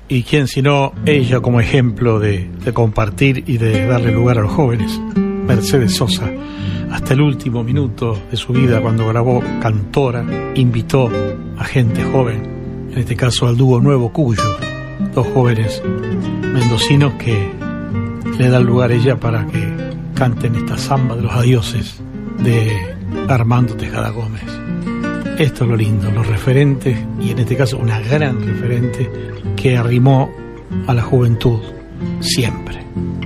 Y quién sino ella como ejemplo de compartir y de darle lugar a los jóvenes. Mercedes Sosa, hasta el último minuto de su vida, cuando grabó Cantora, invitó a gente joven, en este caso al dúo Nuevo Cuyo, dos jóvenes mendocinos que le dan lugar a ella para que canten esta samba de los adioses de Armando Tejada Gómez. Esto es lo lindo, los referentes, y en este caso una gran referente que arrimó a la juventud siempre.